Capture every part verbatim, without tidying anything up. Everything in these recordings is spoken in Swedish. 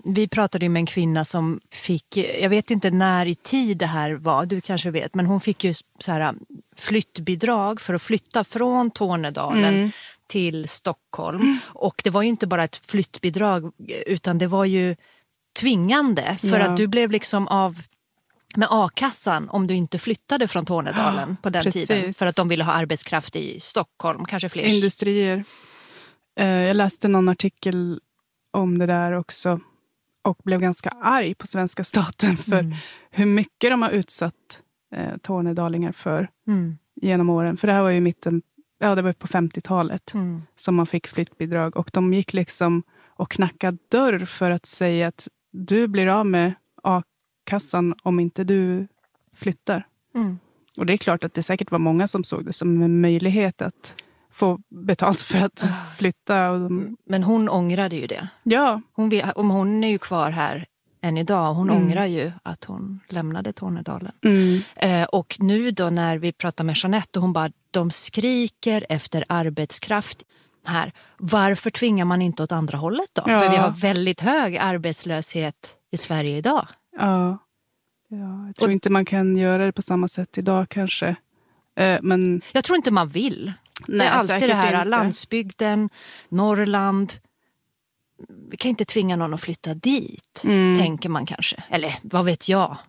vi pratade ju med en kvinna som fick, jag vet inte när i tid det här var, du kanske vet, men hon fick ju så här flyttbidrag för att flytta från Tornedalen mm. till Stockholm. Mm. Och det var ju inte bara ett flyttbidrag utan det var ju tvingande för ja. att du blev liksom av med a-kassan om du inte flyttade från Tornedalen ja, på den precis. tiden. För att de ville ha arbetskraft i Stockholm, kanske fler. Industrier. Jag läste någon artikel om det där också och blev ganska arg på svenska staten för mm. hur mycket de har utsatt eh, tornedalingar för mm. genom åren. För det här var ju mitten, ja det var på femtiotalet mm. som man fick flyttbidrag och de gick liksom och knackade dörr för att säga att du blir av med a-kassan om inte du flyttar. Mm. Och det är klart att det säkert var många som såg det som en möjlighet att få betalt för att flytta. Och de... Men hon ångrade ju det. Ja. Hon, vill, om hon är ju kvar här än idag. Hon mm. ångrar ju att hon lämnade Tornedalen. Mm. Eh, och nu då när vi pratar med Jeanette och hon bara, de skriker efter arbetskraft här. Varför tvingar man inte åt andra hållet då? Ja. För vi har väldigt hög arbetslöshet i Sverige idag. Ja, ja jag tror och... inte man kan göra det på samma sätt idag kanske. Eh, men... Jag tror inte man vill. Nej, det är alltid det här, inte. Landsbygden, Norrland. Vi kan inte tvinga någon att flytta dit, mm. tänker man kanske. Eller vad vet jag.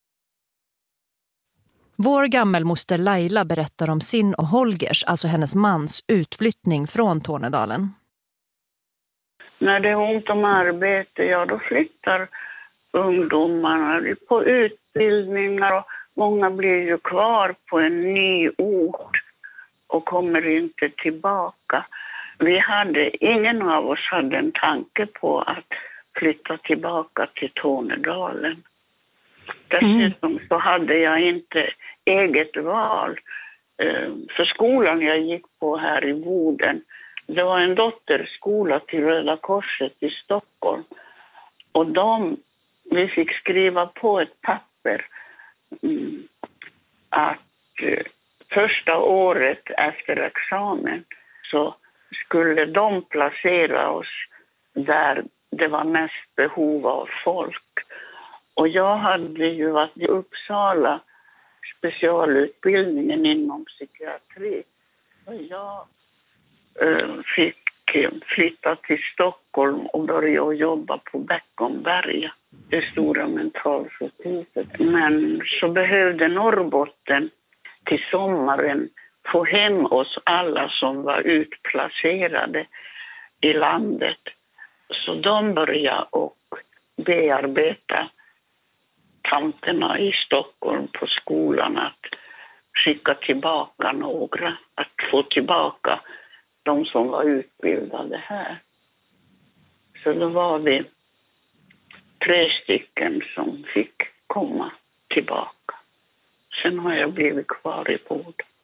Vår gammelmoster Laila berättar om sin och Holgers, alltså hennes mans, utflyttning från Tornedalen. När det är ont om arbete, ja då flyttar ungdomarna på utbildningar och många blir ju kvar på en ny ort och kommer inte tillbaka. Vi hade, ingen av oss hade en tanke på att flytta tillbaka till Tornedalen. Dessutom så hade jag inte eget val. För skolan jag gick på här i Boden, det var en dotterskola till Röda Korset i Stockholm. Och de, vi fick skriva på ett papper att första året efter examen så skulle de placera oss där det var mest behov av folk. Och jag hade ju varit i Uppsala, specialutbildningen inom psykiatri. Och jag äh, fick flytta till Stockholm och börja jobba på Beckomberga, det stora mentalsjukhuset. Men så behövde Norrbotten till sommaren få hem oss alla som var utplacerade i landet. Så de började och bearbeta tanterna i Stockholm på skolan att skicka tillbaka några, att få tillbaka de som var utbildade här. Så då var vi tre stycken som fick komma tillbaka. Sen har jag blivit kvar i Boden.